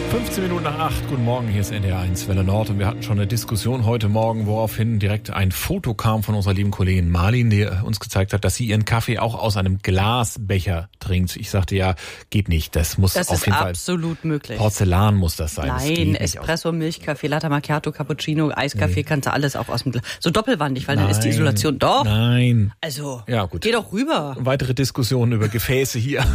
15 Minuten nach 8, guten Morgen, hier ist NDR 1 Welle Nord und wir hatten schon eine Diskussion heute Morgen, woraufhin direkt ein Foto kam von unserer lieben Kollegin Marlin, die uns gezeigt hat, dass sie ihren Kaffee auch aus einem Glasbecher trinkt. Ich sagte ja, geht nicht, das muss das auf jeden Fall... Das ist absolut möglich. Porzellan muss das sein. Nein, Espresso, Milchkaffee, Latte Macchiato, Cappuccino, Eiskaffee, kannst du alles auch aus dem Glas. So doppelwandig, weil dann ist die Isolation doch. Nein. Also, ja, gut. Geh doch rüber. Weitere Diskussionen über Gefäße hier.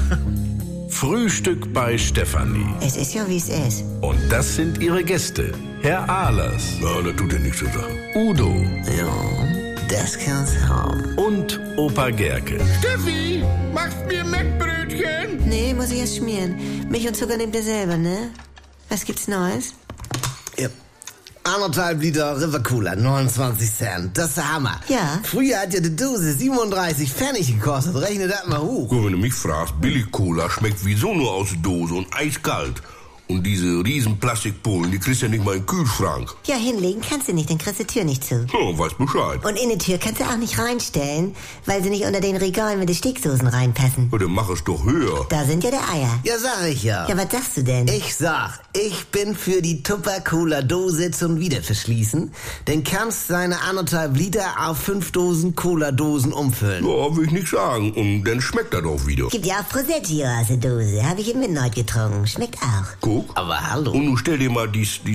Frühstück bei Stefanie. Es ist ja, wie es ist. Und das sind ihre Gäste. Herr Ahlers. Ja, das tut ja nichts zur Sache. Udo. Ja, das kann's haben. Und Opa Gerke. Steffi, machst mir Mettbrötchen? Nee, muss ich erst schmieren. Milch und Zucker nehmt ihr selber, ne? Was gibt's Neues? Ja. 1,5 Liter River Cola, 29 Cent. Das ist der Hammer. Ja. Früher hat ja die Dose 37 Pfennig gekostet. Rechne das mal hoch. Wenn du mich fragst, Billig-Cola schmeckt wieso nur aus der Dose und eiskalt. Und diese riesen Plastikpullen, die kriegst du ja nicht mal im Kühlschrank. Ja, hinlegen kannst du nicht, dann kriegst du die Tür nicht zu. Ja, weiß Bescheid. Und in die Tür kannst du auch nicht reinstellen, weil sie nicht unter den Regalen mit den Steckdosen reinpassen. Ja, dann mach es doch höher. Da sind ja die Eier. Ja, sag ich ja. Ja, was sagst du denn? Ich bin für die Tupper-Cola-Dose zum Wiederverschließen. Dann kannst deine 1,5 Liter auf 5 Dosen Cola-Dosen umfüllen. Ja, will ich nicht sagen. Und dann schmeckt das auch wieder. Gibt ja auch Prosecco aus der Dose. Habe ich in Midnight getrunken. Schmeckt auch. Guck. Aber hallo. Und nun stell dir mal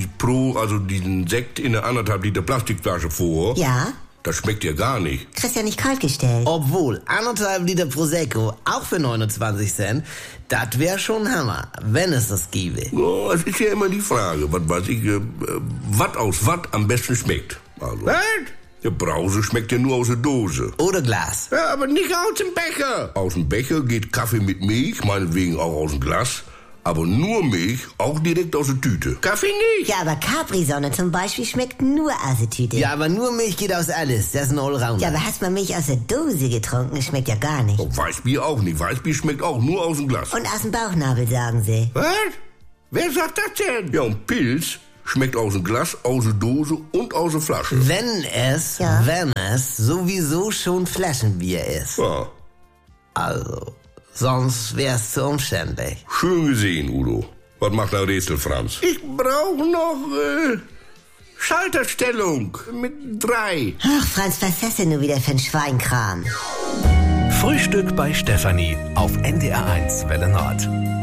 diesen Sekt in einer 1,5 Liter Plastikflasche vor. Ja? Das schmeckt dir gar nicht. Kriegst ja nicht kalt gestellt. Obwohl, 1,5 Liter Prosecco, auch für 29 Cent, das wäre schon Hammer, wenn es das gäbe. Ja, es ist ja immer die Frage, was weiß ich, was aus was am besten schmeckt. Also, was? Der Brause schmeckt ja nur aus der Dose. Oder Glas. Ja, aber nicht aus dem Becher. Aus dem Becher geht Kaffee mit Milch, meinetwegen auch aus dem Glas. Aber nur Milch, auch direkt aus der Tüte. Kaffee nicht. Ja, aber Capri-Sonne zum Beispiel schmeckt nur aus der Tüte. Ja, aber nur Milch geht aus alles. Das ist ein Allrounder. Ja, aber hast mal Milch aus der Dose getrunken? Schmeckt ja gar nicht. Oh, Weißbier auch nicht. Weißbier schmeckt auch nur aus dem Glas. Und aus dem Bauchnabel, sagen sie. Was? Wer sagt das denn? Ja, und Pilz schmeckt aus dem Glas, aus der Dose und aus der Flasche. Wenn es sowieso schon Flaschenbier ist. Ja. Also, sonst wär's zu umständlich. Schön gesehen, Udo. Was macht der Rätsel, Franz? Ich brauche noch, Schalterstellung mit 3. Ach, Franz, was ist das denn nur wieder für ein Schweinkram? Frühstück bei Stefanie auf NDR 1 Welle Nord.